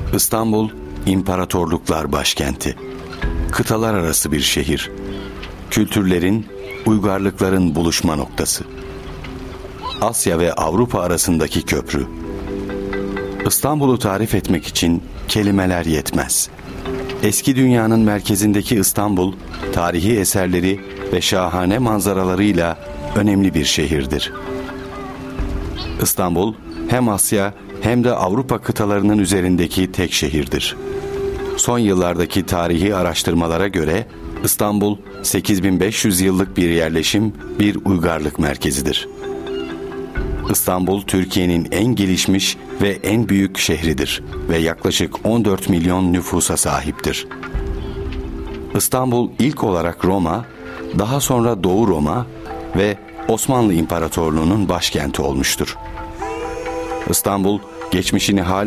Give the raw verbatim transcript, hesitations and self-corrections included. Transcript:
İstanbul, imparatorluklar başkenti. Kıtalar arası bir şehir. Kültürlerin, uygarlıkların buluşma noktası. Asya ve Avrupa arasındaki köprü. İstanbul'u tarif etmek için kelimeler yetmez. Eski dünyanın merkezindeki İstanbul, tarihi eserleri ve şahane manzaralarıyla önemli bir şehirdir. İstanbul, hem Asya hem de Avrupa kıtalarının üzerindeki tek şehirdir. Son yıllardaki tarihi araştırmalara göre İstanbul, sekiz bin beş yüz yıllık bir yerleşim, bir uygarlık merkezidir. İstanbul, Türkiye'nin en gelişmiş ve en büyük şehridir ve yaklaşık on dört milyon nüfusa sahiptir. İstanbul ilk olarak Roma, daha sonra Doğu Roma ve Osmanlı İmparatorluğu'nun başkenti olmuştur. İstanbul, geçmişini hala